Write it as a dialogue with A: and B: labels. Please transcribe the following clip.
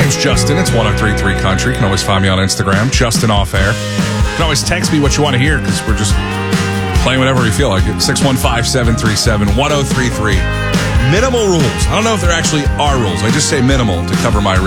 A: name's Justin. It's 103.3 Country. You can always find me on Instagram, Justin Off Air. You can always text me what you want to hear because we're just playing whatever we feel like. 615-737-1033. Minimal rules. I don't know if there actually are rules. I just say minimal to cover my